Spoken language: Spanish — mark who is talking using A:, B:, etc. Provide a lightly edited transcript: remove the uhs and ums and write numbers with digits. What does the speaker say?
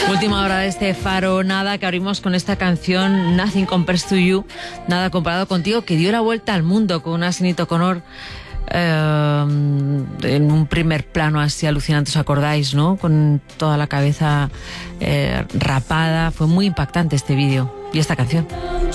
A: Última hora de este Faro Nada, que abrimos con esta canción Nothing Compares to You, nada comparado contigo, que dio la vuelta al mundo con una Sinéad O'Connor en un primer plano así alucinante, ¿os acordáis, no? Con toda la cabeza rapada. Fue muy impactante este vídeo y esta canción.